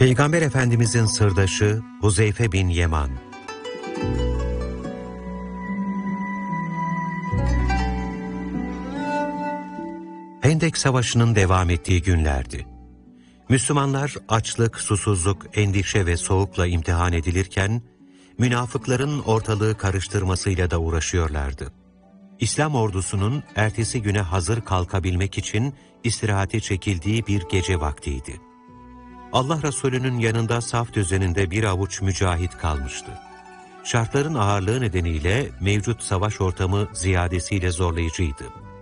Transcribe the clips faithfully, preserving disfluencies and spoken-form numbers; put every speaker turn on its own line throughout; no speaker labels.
Peygamber Efendimizin sırdaşı Huzeyfe bin Yeman. Hendek Savaşı'nın devam ettiği günlerdi. Müslümanlar açlık, susuzluk, endişe ve soğukla imtihan edilirken, münafıkların ortalığı karıştırmasıyla da uğraşıyorlardı. İslam ordusunun ertesi güne hazır kalkabilmek için istirahate çekildiği bir gece vaktiydi. Allah Resulü'nün yanında saf düzeninde bir avuç mücahit kalmıştı. Şartların ağırlığı nedeniyle mevcut savaş ortamı ziyadesiyle zorlayıcıydı.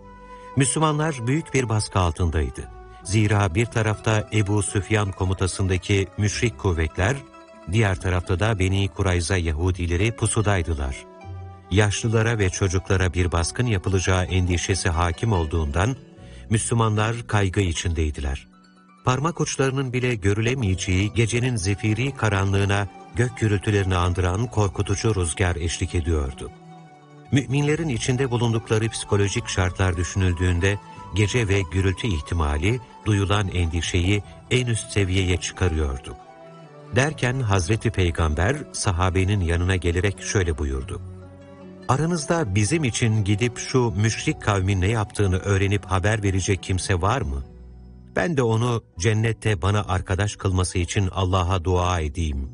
Müslümanlar büyük bir baskı altındaydı. Zira bir tarafta Ebu Süfyan komutasındaki müşrik kuvvetler, diğer tarafta da Beni Kurayza Yahudileri pusudaydılar. Yaşlılara ve çocuklara bir baskın yapılacağı endişesi hakim olduğundan, Müslümanlar kaygı içindeydiler. Parmak uçlarının bile görülemeyeceği gecenin zifiri karanlığına gök gürültülerini andıran korkutucu rüzgar eşlik ediyordu. Müminlerin içinde bulundukları psikolojik şartlar düşünüldüğünde gece ve gürültü ihtimali duyulan endişeyi en üst seviyeye çıkarıyordu. Derken Hazreti Peygamber sahabenin yanına gelerek şöyle buyurdu: "Aranızda bizim için gidip şu müşrik kavmin ne yaptığını öğrenip haber verecek kimse var mı? Ben de onu cennette bana arkadaş kılması için Allah'a dua edeyim."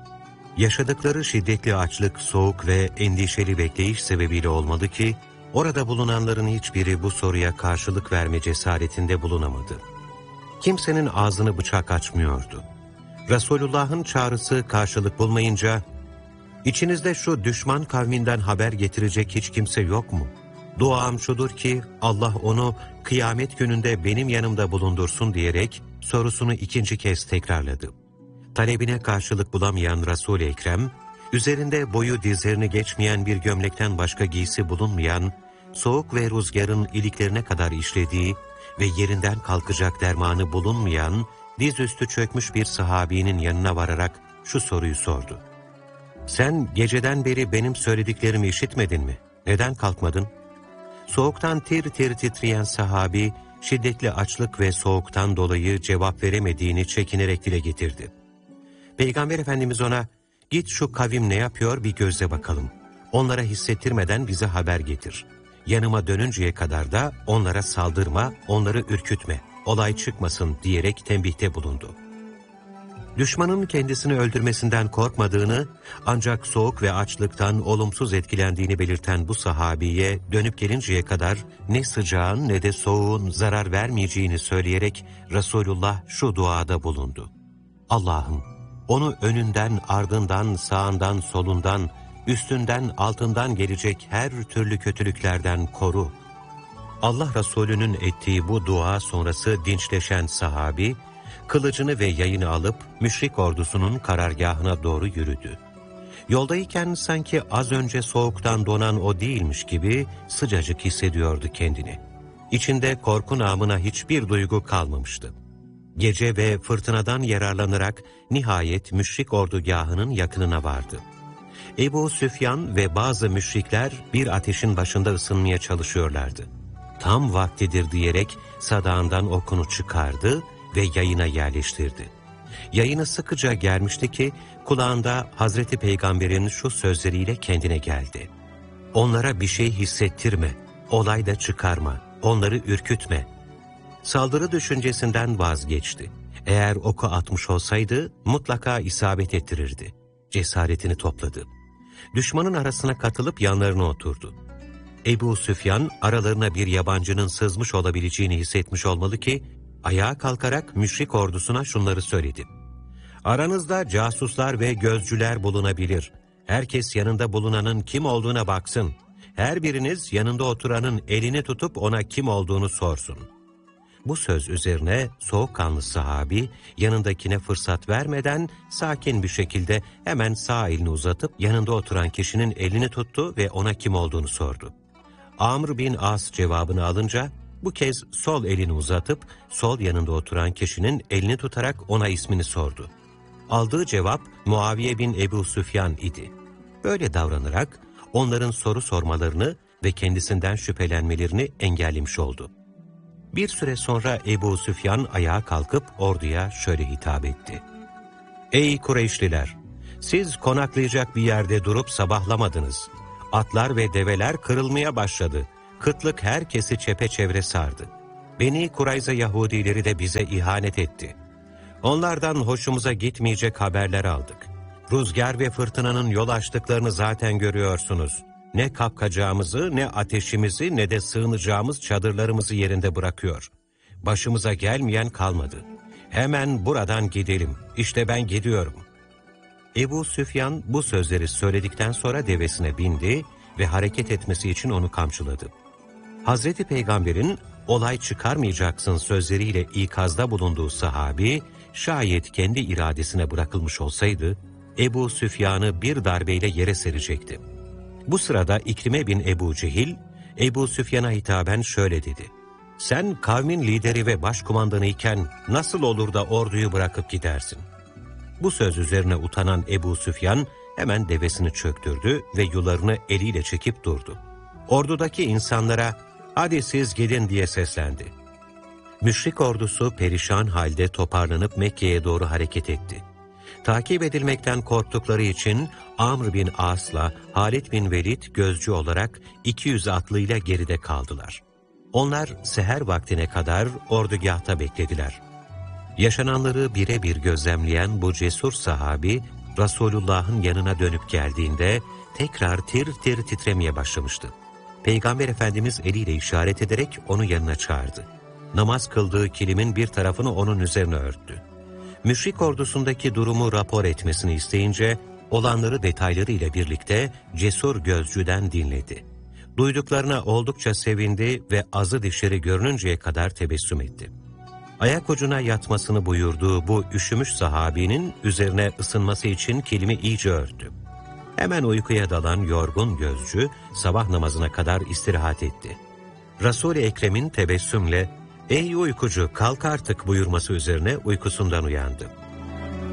Yaşadıkları şiddetli açlık, soğuk ve endişeli bekleyiş sebebiyle olmalı ki, orada bulunanların hiçbiri bu soruya karşılık verme cesaretinde bulunamadı. Kimsenin ağzını bıçak açmıyordu. Resulullah'ın çağrısı karşılık bulmayınca, "İçinizde şu düşman kavminden haber getirecek hiç kimse yok mu? Duam şudur ki Allah onu kıyamet gününde benim yanımda bulundursun" diyerek sorusunu ikinci kez tekrarladı. Talebine karşılık bulamayan Resul-i Ekrem, üzerinde boyu dizlerini geçmeyen bir gömlekten başka giysi bulunmayan, soğuk ve rüzgarın iliklerine kadar işlediği ve yerinden kalkacak dermanı bulunmayan, dizüstü çökmüş bir sahabinin yanına vararak şu soruyu sordu: "Sen geceden beri benim söylediklerimi işitmedin mi? Neden kalkmadın?" Soğuktan tir tir titreyen sahabi, şiddetli açlık ve soğuktan dolayı cevap veremediğini çekinerek dile getirdi. Peygamber Efendimiz ona, "Git şu kavim ne yapıyor bir gözle bakalım. Onlara hissettirmeden bize haber getir. Yanıma dönünceye kadar da onlara saldırma, onları ürkütme, olay çıkmasın" diyerek tembihte bulundu. Düşmanın kendisini öldürmesinden korkmadığını, ancak soğuk ve açlıktan olumsuz etkilendiğini belirten bu sahabiye dönüp gelinceye kadar ne sıcağın ne de soğuğun zarar vermeyeceğini söyleyerek Resulullah şu duada bulundu: "Allah'ım, onu önünden, ardından, sağından, solundan, üstünden, altından gelecek her türlü kötülüklerden koru." Allah Resulü'nün ettiği bu dua sonrası dinçleşen sahabi, kılıcını ve yayını alıp müşrik ordusunun karargahına doğru yürüdü. Yoldayken sanki az önce soğuktan donan o değilmiş gibi sıcacık hissediyordu kendini. İçinde korku namına hiçbir duygu kalmamıştı. Gece ve fırtınadan yararlanarak nihayet müşrik ordugahının yakınına vardı. Ebu Süfyan ve bazı müşrikler bir ateşin başında ısınmaya çalışıyorlardı. Tam vaktidir diyerek sadağından okunu çıkardı ve yayına yerleştirdi. Yayını sıkıca germişti ki kulağında Hazreti Peygamber'in şu sözleriyle kendine geldi: "Onlara bir şey hissettirme, olay da çıkarma, onları ürkütme." Saldırı düşüncesinden vazgeçti. Eğer oku atmış olsaydı mutlaka isabet ettirirdi. Cesaretini topladı. Düşmanın arasına katılıp yanlarına oturdu. Ebu Süfyan aralarına bir yabancının sızmış olabileceğini hissetmiş olmalı ki, ayağa kalkarak müşrik ordusuna şunları söyledi: "Aranızda casuslar ve gözcüler bulunabilir. Herkes yanında bulunanın kim olduğuna baksın. Her biriniz yanında oturanın elini tutup ona kim olduğunu sorsun." Bu söz üzerine soğukkanlı sahabi yanındakine fırsat vermeden sakin bir şekilde hemen sağ elini uzatıp yanında oturan kişinin elini tuttu ve ona kim olduğunu sordu. Amr bin As cevabını alınca bu kez sol elini uzatıp sol yanında oturan kişinin elini tutarak ona ismini sordu. Aldığı cevap Muaviye bin Ebu Süfyan idi. Böyle davranarak onların soru sormalarını ve kendisinden şüphelenmelerini engellemiş oldu. Bir süre sonra Ebu Süfyan ayağa kalkıp orduya şöyle hitap etti: Ey Kureyşliler! Siz konaklayacak bir yerde durup sabahlamadınız. Atlar ve develer kırılmaya başladı. Kıtlık herkesi çepeçevre sardı. Beni Kurayza Yahudileri de bize ihanet etti. Onlardan hoşumuza gitmeyecek haberler aldık. Rüzgar ve fırtınanın yol açtıklarını zaten görüyorsunuz. Ne kapkacağımızı, ne ateşimizi, ne de sığınacağımız çadırlarımızı yerinde bırakıyor. Başımıza gelmeyen kalmadı. Hemen buradan gidelim. İşte ben gidiyorum. Ebu Süfyan bu sözleri söyledikten sonra devesine bindi ve hareket etmesi için onu kamçıladı. Hazreti Peygamber'in olay çıkarmayacaksın sözleriyle ikazda bulunduğu sahabi, şayet kendi iradesine bırakılmış olsaydı, Ebu Süfyan'ı bir darbeyle yere serecekti. Bu sırada İkrime bin Ebu Cehil, Ebu Süfyan'a hitaben şöyle dedi: "Sen kavmin lideri ve başkumandanı iken nasıl olur da orduyu bırakıp gidersin?" Bu söz üzerine utanan Ebu Süfyan hemen devesini çöktürdü ve yularını eliyle çekip durdu. Ordudaki insanlara "Hadi siz gidin" diye seslendi. Müşrik ordusu perişan halde toparlanıp Mekke'ye doğru hareket etti. Takip edilmekten korktukları için Amr bin As'la Halid bin Velid gözcü olarak iki yüz atlıyla geride kaldılar. Onlar seher vaktine kadar ordugahta beklediler. Yaşananları birebir gözlemleyen bu cesur sahabi, Resulullah'ın yanına dönüp geldiğinde tekrar tir tir titremeye başlamıştı. Peygamber Efendimiz eliyle işaret ederek onu yanına çağırdı. Namaz kıldığı kilimin bir tarafını onun üzerine örttü. Müşrik ordusundaki durumu rapor etmesini isteyince, olanları detaylarıyla birlikte cesur gözcüden dinledi. Duyduklarına oldukça sevindi ve azı dişleri görününceye kadar tebessüm etti. Ayak ucuna yatmasını buyurduğu bu üşümüş sahabinin üzerine ısınması için kilimi iyice örttü. Hemen uykuya dalan yorgun gözcü sabah namazına kadar istirahat etti. Resul-i Ekrem'in tebessümle "Ey uykucu, kalk artık" buyurması üzerine uykusundan uyandı.